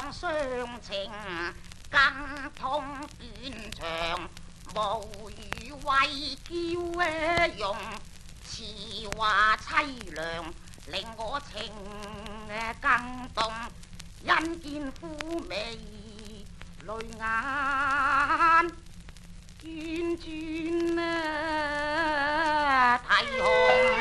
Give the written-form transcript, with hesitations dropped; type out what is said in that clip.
往相情更痛斷腸，無語為嬌容，詞話凄涼，令我情更動，因見夫眉淚眼轉轉啼紅。